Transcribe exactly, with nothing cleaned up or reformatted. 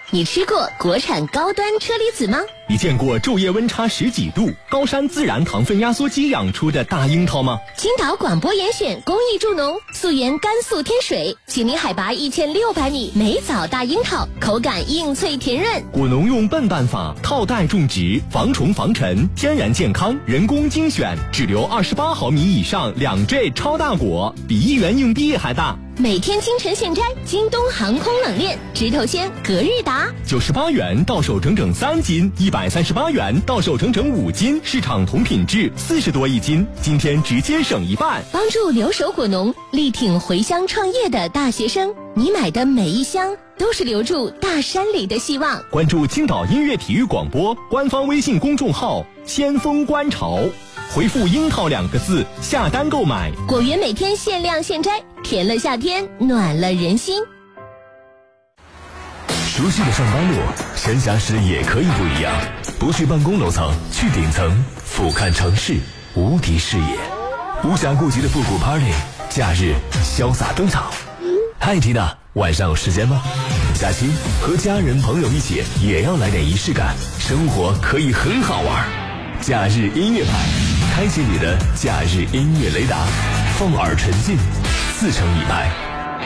你吃过国产高端车厘子吗？ 你见过昼夜温差十几度、高山自然糖分压缩机养出的大樱桃吗？ 青岛广播严选公益助农，溯源甘肃天水，起名海拔一千六百米，梅枣大樱桃，口感硬脆甜润。 果农用笨办法套袋种植，防虫防尘，天然健康，人工精选，只留二十八毫米以上两 J 超大果，比一元硬币还大。 每天清晨现摘，京东航空冷链，直头鲜，隔日达， 九十八元到手整整三斤，一百三十八元到手整整五斤，市场同品质四十多一斤，今天直接省一半， 帮助留守果农，力挺回乡创业的大学生。你买的每一箱都是留住大山里的希望。 关注青岛音乐体育广播官方微信公众号先锋观潮，回复樱桃两个字下单购买， 果园每天限量现摘，甜了夏天，暖了人心。 熟悉的上班路，闲暇时也可以不一样。不去办公楼层，去顶层，俯瞰城市无敌视野，无暇顾及的复古 party， 假日潇洒登场。嗨，缇娜，晚上有时间吗？假期和家人朋友一起，也要来点仪式感，生活可以很好玩。假日音乐派，开启你的假日音乐雷达，放耳沉浸，自成一派。